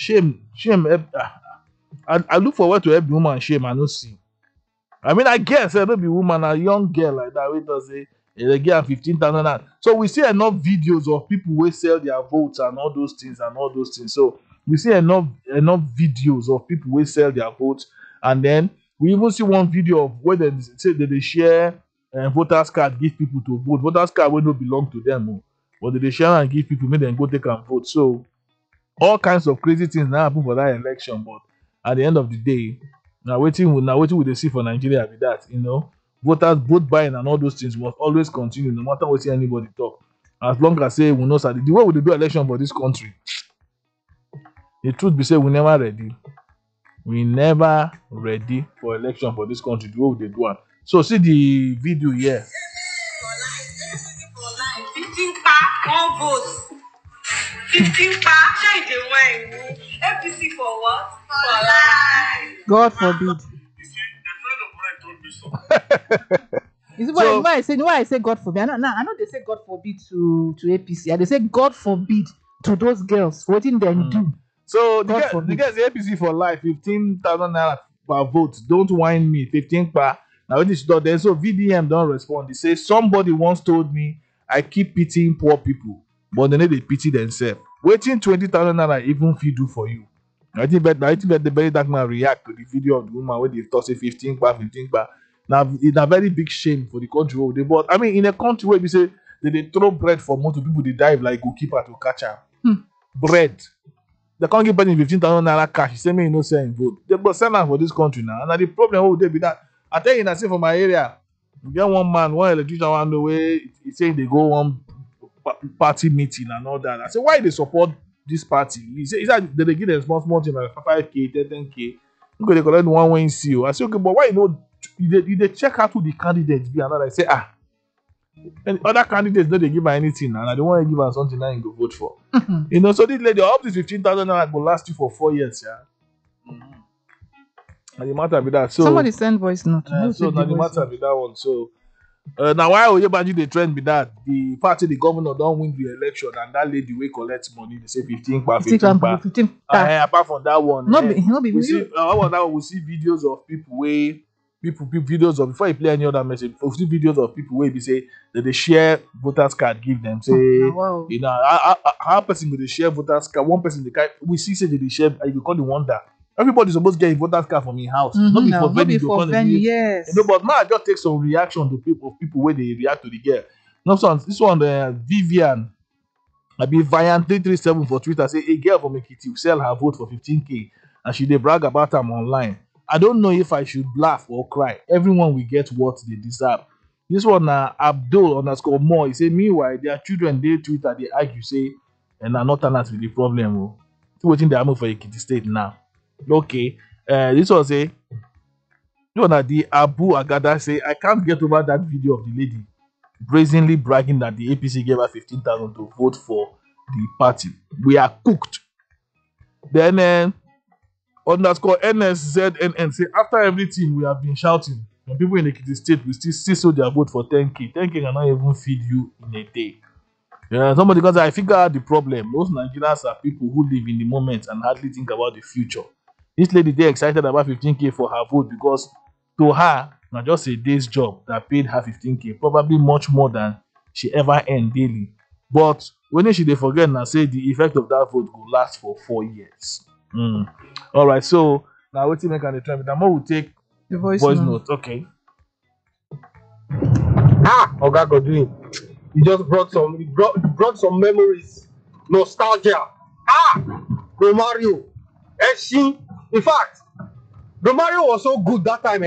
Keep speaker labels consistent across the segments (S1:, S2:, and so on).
S1: shame. I look forward to help the woman shame. I no see. I mean, I guess there be woman, a young girl like that, we does say they get am 15,000. So we see enough videos of people who sell their votes and all those things and all those things. So we see enough videos of people who sell their votes, and then we even see one video of where they say that they share voters card, give people to vote. Voters card will not belong to them, oh, but they share and give people, make them go take and vote. So all kinds of crazy things now happen for that election, but at the end of the day, now waiting we dey see for Nigeria be that, voters vote buying and all those things must always continue no matter what anybody talk. As long as say we know say the way we dey do election for this country, the truth be say we never ready. We never ready for election for this country the way we dey do am. So see the video here.
S2: For life, 15 pa, 1 vote. 15 pa, shine the wine. APC for what? For life.
S3: God forbid.
S4: You see, a friend of mine told me something.
S3: You see why I say God forbid. I know they say God forbid to APC. They say God forbid to those girls for what they do.
S1: So the guys the APC for life, 15,000 naira per vote. Don't whine me, 15 pa. Now this done then. So VDM don't respond. They say somebody once told me I keep pitying poor people, but they pity themselves. Waiting 20,000 naira even fit do for you. I think that the very dark man react to the video of the woman where they toss 15 pa. Now it's a very big shame for the country where they bought. I mean, in a country where we say they throw bread for most people, they dive like goalkeeper to catch her. Bread. They can't give any 15,000 naira cash. You say me no say vote. They but send am for this country now. And the problem will be that I tell you, I say for my area, we get one man, one electrician, one the way he saying they go one party meeting and all that. I say why they support this party? He said they give them small thing like 5K, 10K. Because they collect one way in CEO. I say okay, but why you check out who the candidates be? And I say and other candidates don't they give her anything, and I don't want to give her something that you go vote for. So this lady, up this 15,000 naira will last you for 4 years, yeah. And the matter be that. So
S3: somebody send voice note.
S1: So now the matter be that one. So now why Oyebanji the trend be that the party the governor don't win the election and that lady will collect money. They say 15 pa. Apart from that one, we see videos of people videos of before you play any other message. We see videos of people where we say that they share voters card, give them say how person will they share voters card? One person we see say that they share. You call the wonder. Everybody's supposed to get a voters card from your house. Not before venue.
S3: Yes.
S1: But now I just take some reaction to people where they react to the girl. This one, Vivian, I be Vian 337 for Twitter say a girl from Ekiti will sell her vote for 15K and she they brag about them online. I don't know if I should laugh or cry. Everyone will get what they deserve. This one, Abdul_more, he say meanwhile their children they Twitter they argue say and are not with the problem. See what they are moving for Ekiti State now. Okay, this was the Abu Agada say I can't get over that video of the lady brazenly bragging that the APC gave her 15,000 to vote for the party. We are cooked. Then _NSZNN say after everything we have been shouting, when people in the state will still sold their vote for 10K. 10K cannot even feed you in a day. Somebody because I figure out the problem. Most Nigerians are people who live in the moment and hardly think about the future. This lady they excited about 15K for her vote because to her, not just a day's job that paid her 15K, probably much more than she ever earned daily. But when she they forget and say the effect of that vote will last for 4 years. All right, so now what you make on the trend? The more we take
S3: The voice
S1: note. Okay.
S5: Oga Godwin, you just brought some memories, nostalgia. Romario, Eshin. In fact, Romario was so good that time,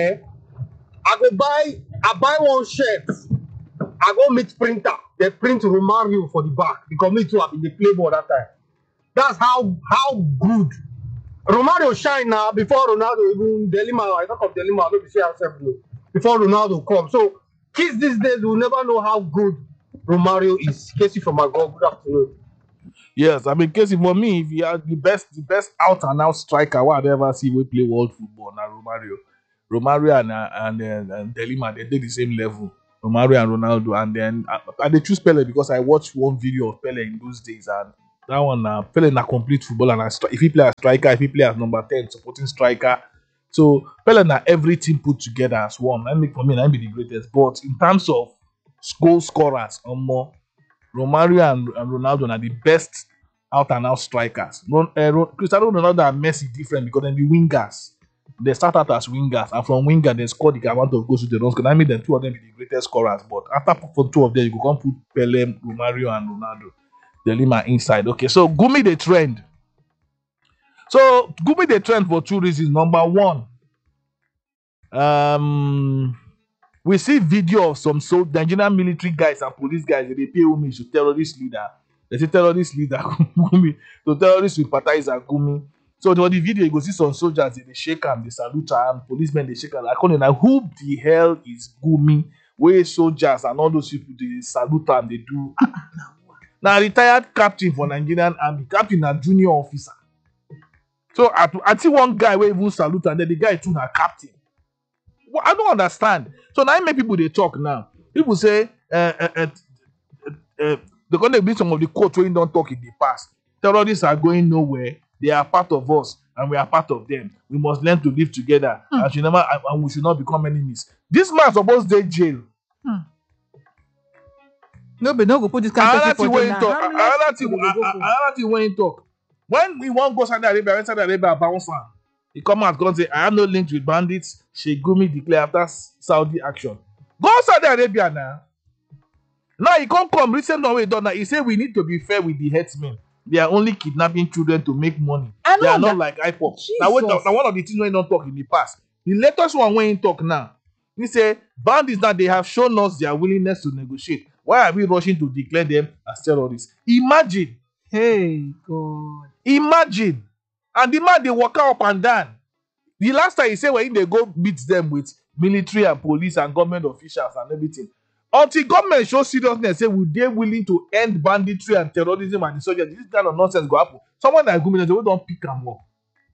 S5: I buy one shirt. I go meet printer. They print Romario for the back because me too have been the playboy that time. That's how good Romario shine now before Ronaldo even Delima. I talk of Delima, I don't say ourselves before Ronaldo come. So kids these days will never know how good Romario is. Casey from my God, good afternoon.
S1: Yes, I mean, Casey, for me, if you are the best out and out striker what I ever see we play world football now, Romario and Delima, they did the same level. Romario and Ronaldo, and then I they choose Pele because I watched one video of Pele in those days, and That one now, Pele na complete footballer. Na if he play as striker, if he play as number 10, supporting striker. So Pele na everything put together as one. That make for me, that be the greatest. But in terms of goal scorers, more Romario and Ronaldo are the best out and out strikers. Cristiano Ronaldo and Messi different because they be wingers. They start out as wingers, and from winger they score the amount of goals they don't score. That means them two of them be the greatest scorers. But after for two of them, you go come put Pele, Romario, and Ronaldo. The Lima inside. Okay, so Gumi the trend. So Gumi the trend for two reasons. Number one, we see video of some Nigerian military guys and police guys. They pay homage to terrorist leader. They say terrorist leader Gumi. So terrorist sympathizer Gumi. So for the video, you go see some soldiers, they shake and they salute and policemen they shake and I call now who the hell is Gumi? Where soldiers and all those people they salute and they do. Now retired captain for Nigerian army, captain and junior officer. So I see one guy where even salute and then the guy too na captain. Well, I don't understand. So now I make people they talk now. People say they're gonna be some of the quotes when you don't talk in the past. Terrorists are going nowhere. They are part of us and we are part of them. We must learn to live together and we should not become enemies. This man supposed to jail.
S3: No, but no go put this kind of people for jail now.
S1: Another thing when you talk. When we want to go Saudi Arabia, when Saudi Arabia bounce on, he come out and say, I have no link with bandits. Sheikh Gumi declare after Saudi action. Go Saudi Arabia now. Now he can't come. Recent one way done now. He say we need to be fair with the headsmen. They are only kidnapping children to make money. They are not like IPOP. Now one of the things when don't talk in the past. The latest one when he talk now. He say bandits now they have shown us their willingness to negotiate. Why are we rushing to declare them as terrorists? Imagine.
S3: Hey God.
S1: Imagine. And the man they walk up and down. The last time he said when they go meet them with military and police and government officials and everything. Until government show seriousness, say will they willing to end banditry and terrorism and insurgency, this kind of nonsense go happen. Someone like Gumi, they don't pick them up.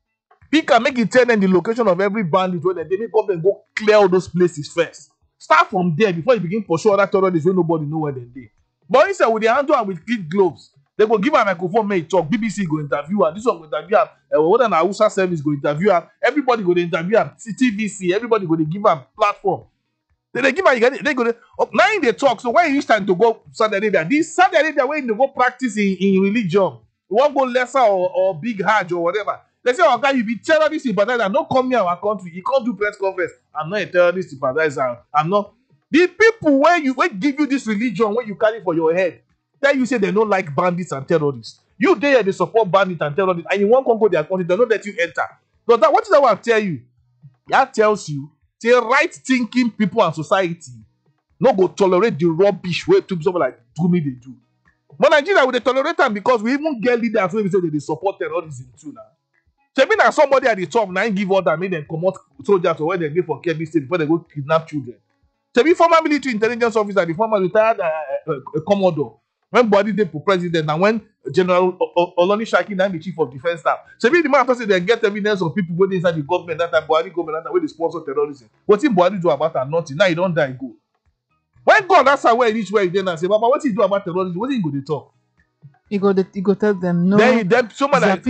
S1: Pick and make it tell them the location of every bandit where they make government go clear all those places first. Start from there before you begin pursue other terrorists where nobody know where they dey. But instead, with their handle and with kid gloves, they go give a microphone, make talk. BBC go interview her. This one go interview her. What an Hausa service go interview her. Everybody go interview her. TVC, everybody go give her platform. They give her, they go, now they talk. So when it's time to go Saudi Arabia, this Saudi Arabia, when they go practice in religion, you won't go lesser or big Hajj or whatever. They say, okay, you be terrorist sympathizer. Don't come here our country. You can't do press conference. I'm not a terrorist sympathizer. I'm not. The people where give you this religion, when you carry for your head, then you say they don't like bandits and terrorists. You there, they support bandits and terrorists, and you won't come to their country, they don't let you enter. So that what is that want to tell you? That tells you, the right thinking people and society no go tolerate the rubbish way to someone like Gumi they do. But Nigeria will they tolerate them because we even get leaders where we say they support terrorism too now. So mean that somebody at the top now give order, make them come out soldiers or where they go for Kebbi State before they go kidnap children. So be former military intelligence officer, the former retired commodore. When Buhari dey for president and when General Oloni Shaki na the chief of defence staff. So be the man after say they get evidence of people going inside the government that time Buhari government that time where they sponsor terrorism. What did Buhari do about that? Nothing. Now he don't die go. When God that's where he reach where he dey now say, Baba, what he do about terrorism? What he go dey talk?
S3: He go tell them no.
S1: Then someone like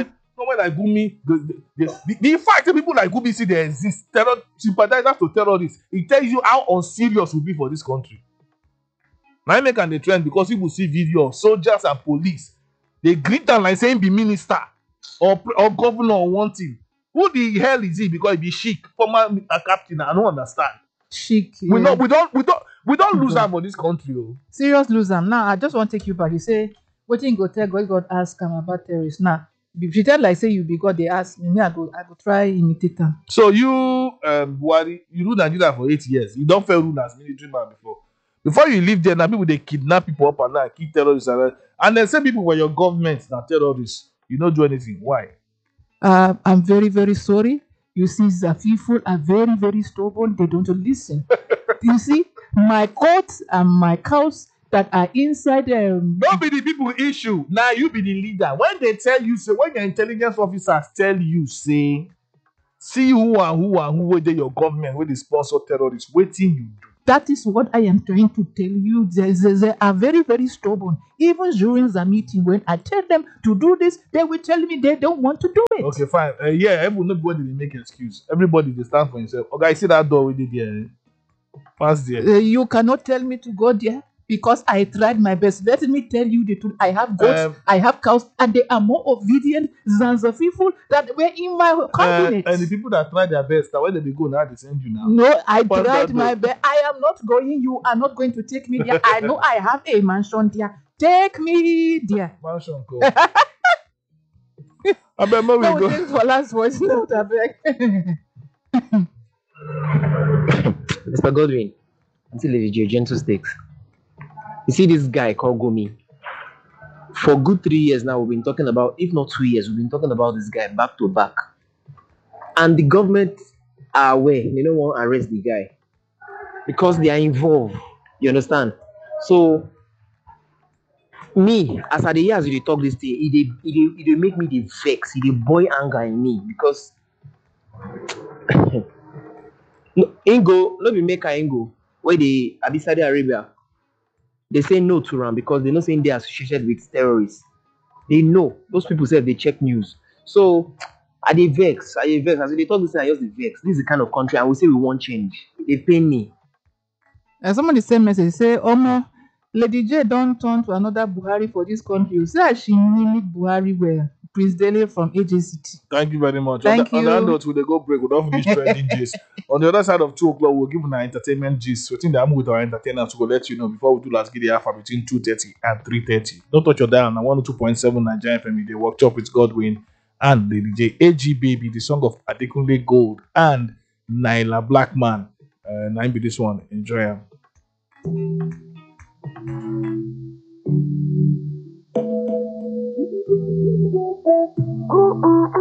S1: Gumi, the fact that people like Gumi see they exist, sympathizers to terrorists, it tells you how unserious we be for this country. Now I make an the trend because people see video of soldiers and police. They greet them like saying be minister or governor or one thing. Who the hell is he? Because he be Sheikh, former captain. I don't understand.
S3: Sheikh.
S1: We don't lose them for this country. Oh.
S3: Serious lose them. Now I just want to take you back. You say, what thing go tell God ask him about terrorists. Now if you tell like say you be God, they ask me, I go try imitate them.
S1: So you Buhari, you rule Nigeria for 8 years. You don't fail rule as military man before. Before you leave there, now people they kidnap people up and down, kill terrorists and then say people were your government now terrorists. You don't do anything. Why?
S3: I'm very, very sorry. You see, Zafiful are very, very stubborn. They don't listen. You see, my coats and my cows that are inside them.
S1: Don't be the people issue. Now you be the leader. When they tell you, say, when your intelligence officers tell you, say, see who and who whether your government, where they sponsor terrorists, waiting you do.
S3: That is what I am trying to tell you. They are very, very stubborn. Even during the meeting, when I tell them to do this, they will tell me they don't want to do it.
S1: Okay, fine. Yeah, everybody will make excuse. Everybody they stand for himself. Okay, I see that door we did there. Pass there.
S3: You cannot tell me to go there because I tried my best. Let me tell you the truth. I have goats, I have cows, and they are more obedient than the people that were in my cabinet.
S1: And the people that try their best, that when they go now, they send you now.
S3: No, I
S1: Pass
S3: tried
S1: that
S3: my
S1: door.
S3: best. I am not going. You are not going to take me there. I know I have a mansion there. Take me there.
S1: Mansion call. I bet we
S3: No,
S1: go.
S3: this for last voice note, I beg.
S6: Mr. Godwin, until Lady Gentle Stakes. You see this guy called Gomi. For good 3 years now, we've been talking about, if not 2 years, we've been talking about this guy back to back. And the government are aware, they don't want to arrest the guy because they are involved. You understand? So, me, as I dey hear as you dey talk this thing, it dey make me dey vex, it dey boil anger in me because no, Ingo, no be Mecca Ingo, where they Abi Saudi Arabia, they say no to Ram because they know saying they are associated with terrorists. They know those people say they check news. So I dey vex. As they talk this thing, I just dey vex. This is the kind of country and we say we want change. They pain me.
S3: And somebody send message say, Omo, Lady J don't turn to another Buhari for this country. You say she mimic Buhari well. Prince Dele from AJCT.
S1: Thank you very much.
S3: Thank
S1: on that
S3: you.
S1: note, we dey go break. We don't finish trending gist. On the other side of 2 o'clock, we'll give an entertainment gist. We think that I'm with our entertainers to go let you know before we do last give the alpha between 2:30 and 3:30. Don't touch your dial on 102.7 Nigeria FM. They workshop with Godwin and Lady J. AG Baby, the song of Adekunle Gold and Naila Blackman. Nine be this one. Enjoy them.